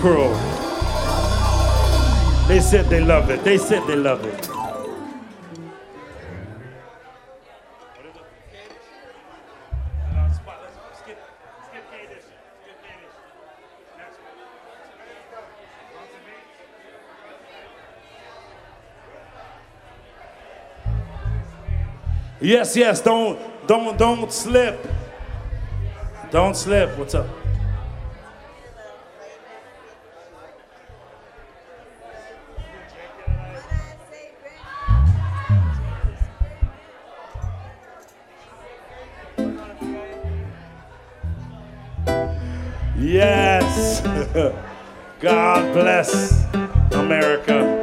crew. They said they love it. They said they love it. Yes, yes, don't slip. Don't slip. What's up? Yes. God bless America.